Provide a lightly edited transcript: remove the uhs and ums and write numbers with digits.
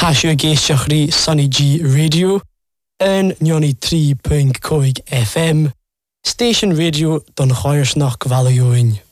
Hasio géisteach rí Sunny G Radio en 93.5 FM, Station Radio don Chairsnach Valioin.